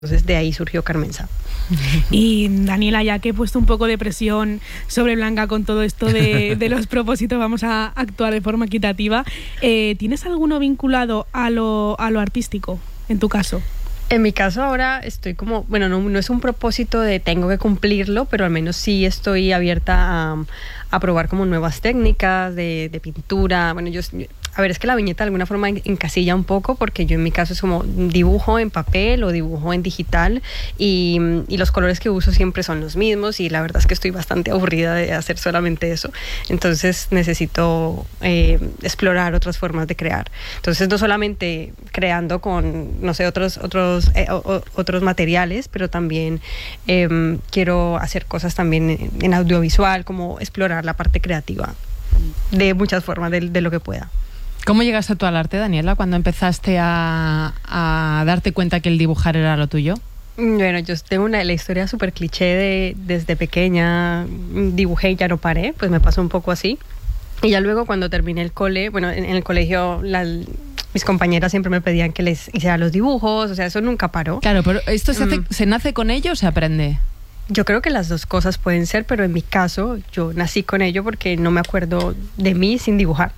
Entonces de ahí surgió Carmenza. Y Daniela, ya que he puesto un poco de presión sobre Blanca con todo esto de los propósitos, vamos a actuar de forma equitativa. ¿Tienes alguno vinculado a lo artístico, en tu caso? En mi caso ahora estoy como, bueno, no es un propósito de tengo que cumplirlo, pero al menos sí estoy abierta a probar como nuevas técnicas de pintura. Bueno, a ver, es que la viñeta de alguna forma encasilla un poco, porque yo en mi caso es como dibujo en papel o dibujo en digital y los colores que uso siempre son los mismos y la verdad es que estoy bastante aburrida de hacer solamente eso. Entonces necesito explorar otras formas de crear. Entonces no solamente creando con, no sé, otros materiales, pero también quiero hacer cosas también en audiovisual, como explorar la parte creativa de muchas formas, de lo que pueda. ¿Cómo llegaste tú al arte, Daniela, cuando empezaste a darte cuenta que el dibujar era lo tuyo? Bueno, yo tengo la historia súper cliché desde pequeña, dibujé y ya no paré, pues me pasó un poco así. Y ya luego cuando terminé el cole, bueno, en el colegio mis compañeras siempre me pedían que les hiciera los dibujos, o sea, eso nunca paró. Claro, pero ¿esto se nace con ello o se aprende? Yo creo que las dos cosas pueden ser, pero en mi caso yo nací con ello porque no me acuerdo de mí sin dibujar.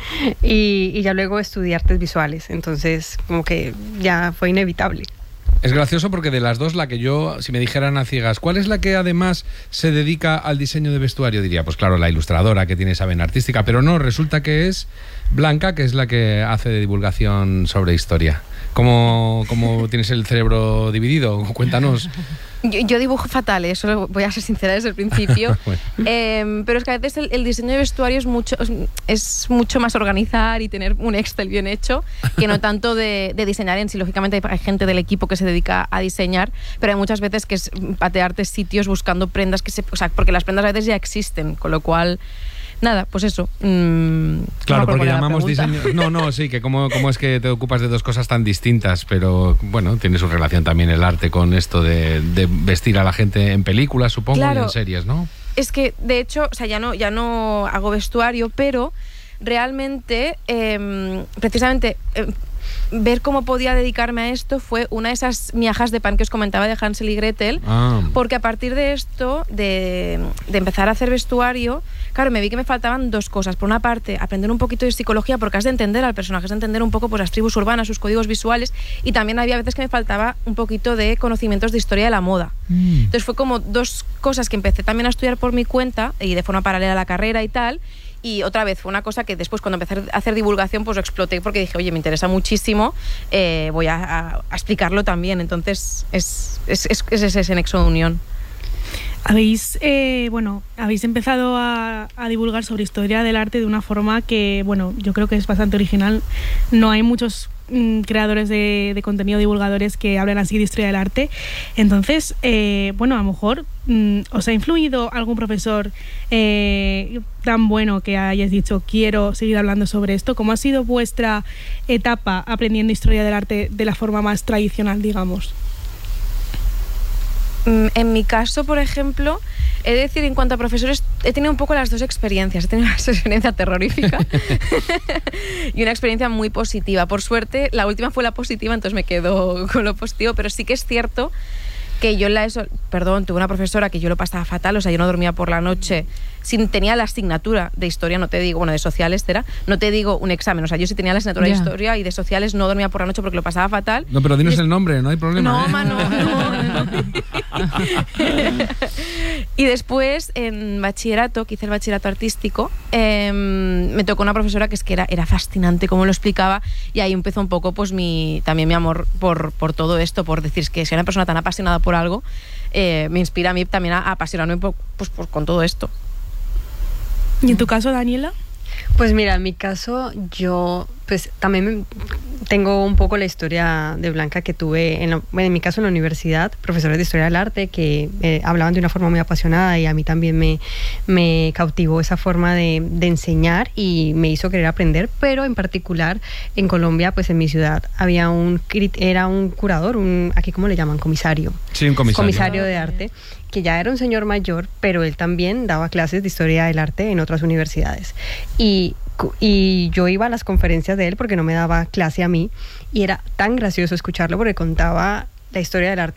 y ya luego estudié artes visuales, entonces como que ya fue inevitable. Es gracioso porque de las dos, la que yo, si me dijeran a ciegas, ¿cuál es la que además se dedica al diseño de vestuario? Diría, pues claro, la ilustradora que tiene esa vena artística, pero no, resulta que es Blanca, que es la que hace de divulgación sobre historia. ¿Cómo tienes el cerebro dividido? Cuéntanos. Yo dibujo fatal, eso voy a ser sincera desde el principio. Bueno. Pero es que a veces el diseño de vestuario es mucho más organizar y tener un Excel bien hecho que no tanto de diseñar en sí. Lógicamente hay gente del equipo que se dedica a diseñar, pero hay muchas veces que es patearte sitios buscando prendas porque las prendas a veces ya existen, con lo cual... Nada, pues eso. Claro, porque llamamos diseño... No, sí, que cómo es que te ocupas de dos cosas tan distintas, pero bueno, tiene su relación también el arte con esto de vestir a la gente en películas, supongo, claro, y en series, ¿no? Es que, de hecho, o sea, ya no hago vestuario, pero realmente, precisamente... ver cómo podía dedicarme a esto fue una de esas miajas de pan que os comentaba de Hansel y Gretel, porque a partir de esto, de empezar a hacer vestuario, claro, me vi que me faltaban dos cosas. Por una parte, aprender un poquito de psicología, porque has de entender al personaje, has de entender un poco pues, las tribus urbanas, sus códigos visuales, y también había veces que me faltaba un poquito de conocimientos de historia de la moda. Entonces fue como dos cosas que empecé también a estudiar por mi cuenta y de forma paralela a la carrera y tal. Y otra vez fue una cosa que después cuando empecé a hacer divulgación pues lo exploté porque dije, oye, me interesa muchísimo, voy a explicarlo también. Entonces es ese nexo de unión. Habéis empezado a divulgar sobre historia del arte de una forma que, bueno, yo creo que es bastante original. No hay muchos creadores de contenido, divulgadores que hablan así de historia del arte. Entonces, a lo mejor ¿os ha influido algún profesor tan bueno que hayáis dicho quiero seguir hablando sobre esto? ¿Cómo ha sido vuestra etapa aprendiendo historia del arte de la forma más tradicional, digamos? En mi caso, por ejemplo, he de decir, en cuanto a profesores, he tenido un poco las dos experiencias. He tenido una experiencia terrorífica y una experiencia muy positiva. Por suerte, la última fue la positiva, entonces me quedo con lo positivo, pero sí que es cierto que yo tuve una profesora que yo lo pasaba fatal, o sea, yo no dormía por la noche, tenía la asignatura de historia, no te digo, de sociales, no te digo un examen, o sea, yo sí tenía la asignatura de historia y de sociales, no dormía por la noche porque lo pasaba fatal. No, pero dinos el nombre, no hay problema. No. Y después, en bachillerato, que hice el bachillerato artístico, me tocó una profesora que era fascinante cómo lo explicaba, y ahí empezó un poco pues también mi amor por todo esto, por decir que si una persona tan apasionada por algo, me inspira a mí también a apasionarme con todo esto. ¿Y en tu caso, Daniela? Pues mira, en mi caso yo pues también tengo un poco la historia de Blanca que tuve, en mi caso en la universidad, profesores de historia del arte que hablaban de una forma muy apasionada y a mí también me cautivó esa forma de enseñar y me hizo querer aprender, pero en particular en Colombia, pues en mi ciudad, era un curador, aquí ¿cómo le llaman? Comisario. Sí, un comisario. Comisario de arte, que ya era un señor mayor, pero él también daba clases de historia del arte en otras universidades. Y yo iba a las conferencias de él porque no me daba clase a mí y era tan gracioso escucharlo porque contaba la historia del arte